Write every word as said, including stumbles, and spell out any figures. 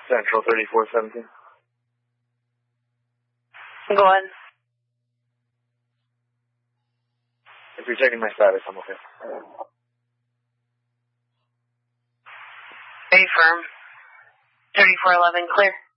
Central thirty-four seventeen. Go ahead. If you're checking my status, I'm okay. Very firm. thirty-four eleven, clear.